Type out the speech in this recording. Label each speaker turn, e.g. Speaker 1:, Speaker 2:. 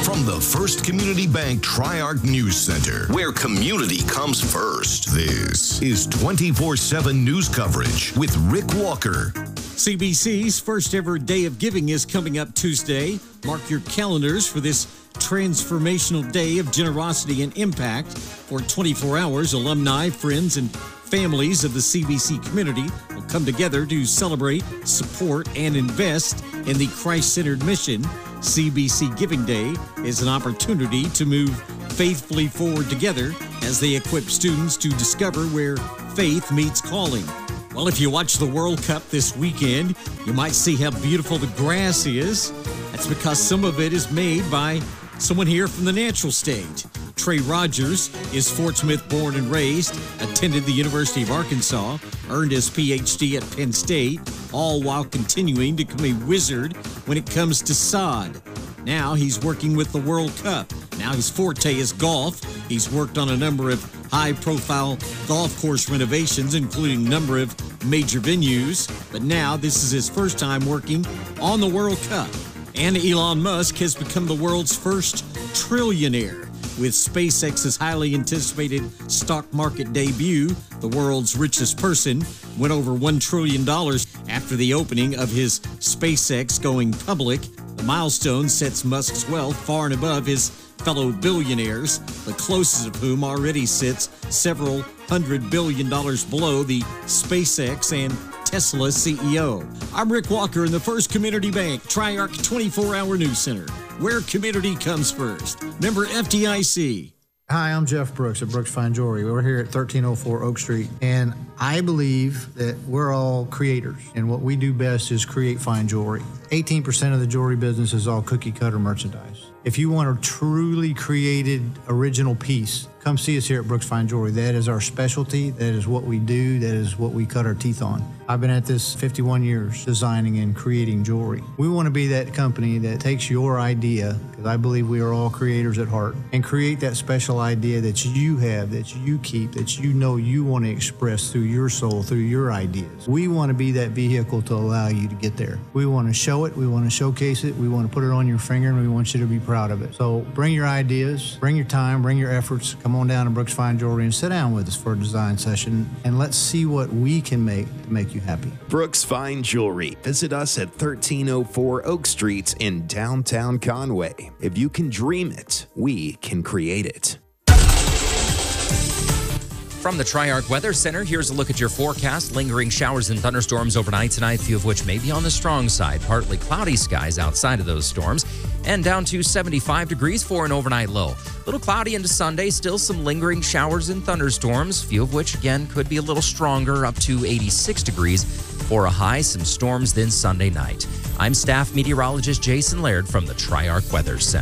Speaker 1: From the First Community Bank Tri-Arc News Center, where community comes first, this is 24/7 news coverage with Rick Walker.
Speaker 2: CBC's first ever Day of Giving is coming up Tuesday. Mark your calendars for this transformational day of generosity and impact. For 24 hours, alumni, friends, and families of the CBC community will come together to celebrate, support, and invest in the Christ-centered mission. CBC Giving Day is an opportunity to move faithfully forward together as they equip students to discover where faith meets calling. Well, if you watch the World Cup this weekend, you might see how beautiful the grass is. That's because some of it is made by someone here from the natural state. Trey Rogers is Fort Smith born and raised, attended the University of Arkansas, earned his PhD at Penn State, all while continuing to become a wizard when it comes to sod. Now he's working with the World Cup. Now his forte is golf. He's worked on a number of high-profile golf course renovations, including a number of major venues. But now this is his first time working on the World Cup. And Elon Musk has become the world's first trillionaire. With SpaceX's highly anticipated stock market debut, the world's richest person went over $1 trillion after the opening of his SpaceX going public. The milestone sets Musk's wealth far and above his fellow billionaires, the closest of whom already sits several $100 billion below the SpaceX and Tesla CEO. I'm Rick Walker in the First Community Bank Tri-Arc 24-hour news center, where community comes first. Member FDIC.
Speaker 3: Hi, I'm Jeff Brooks at Brooks Fine Jewelry. We're here at 1304 Oak Street, and I believe that we're all creators, and what we do best is create fine jewelry. 18% of the jewelry business is all cookie-cutter merchandise. If you want a truly created original piece, come see us here at Brooks Fine Jewelry. That is our specialty. That is what we do. That is what we cut our teeth on. I've been at this 51 years designing and creating jewelry. We want to be that company that takes your idea, because I believe we are all creators at heart, and create that special idea that you have, that you keep, that you know you want to express through your soul, through your ideas. We want to be that vehicle to allow you to get there. We want to show it. We want to showcase it. We want to put it on your finger, and we want you to be proud of it. So bring your ideas, bring your time, bring your efforts. Come on down to Brooks Fine Jewelry and sit down with us for a design session, and let's see what we can make to make you happy.
Speaker 4: Brooks Fine Jewelry. Visit us at 1304 Oak Street in downtown Conway. If you can dream it, we can create it.
Speaker 5: From the Tri-Arc Weather Center, here's a look at your forecast. Lingering showers and thunderstorms overnight tonight, few of which may be on the strong side. Partly cloudy skies outside of those storms. And down to 75 degrees for an overnight low. Little cloudy into Sunday, still some lingering showers and thunderstorms, few of which, again, could be a little stronger, up to 86 degrees for a high. Some storms then Sunday night. I'm staff meteorologist Jason Laird from the Tri-Arc Weather Center.